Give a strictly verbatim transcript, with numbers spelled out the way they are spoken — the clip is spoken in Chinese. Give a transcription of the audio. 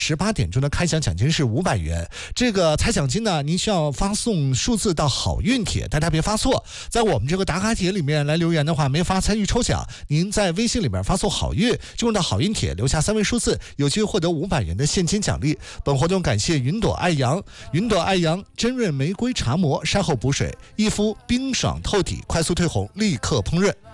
十八点钟的开奖奖金是五百元。这个猜奖金呢，您需要发送数字到好运帖，大家别发错。在我们这个打卡帖里面来留言的话，没法参与抽奖。您在微信里面发送好运，进入到好运帖，留下三位数字，有机会获得五百元的现金奖励。本活动感谢云朵爱羊，云朵爱羊珍润玫瑰茶膜，晒后补水，一敷冰爽透底，快速退红，立刻烹饪。